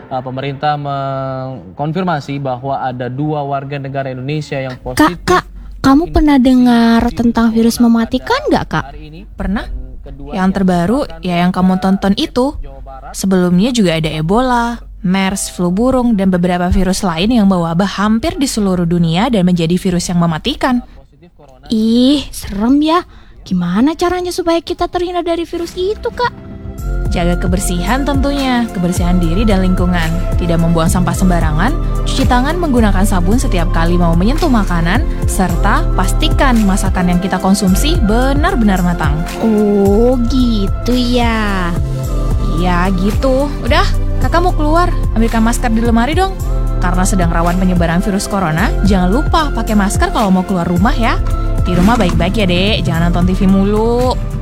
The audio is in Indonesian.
pemerintah mengkonfirmasi bahwa ada 2 warga negara Indonesia yang positif. Kak, kamu pernah dengar tentang virus mematikan nggak, Kak? Pernah? Yang terbaru ya yang kamu tonton itu. Sebelumnya juga ada Ebola, MERS, flu burung, dan beberapa virus lain yang mewabah hampir di seluruh dunia dan menjadi virus yang mematikan. Ih, serem ya. Gimana caranya supaya kita terhindar dari virus itu, Kak? Jaga kebersihan tentunya, kebersihan diri dan lingkungan. Tidak membuang sampah sembarangan, cuci tangan menggunakan sabun setiap kali mau menyentuh makanan, serta pastikan masakan yang kita konsumsi benar-benar matang. Oh, gitu ya. Iya gitu. Udah, kakak mau keluar, ambilkan masker di lemari dong. Karena sedang rawan penyebaran virus corona, jangan lupa pakai masker kalau mau keluar rumah ya. Di rumah baik-baik ya dek, jangan nonton TV mulu.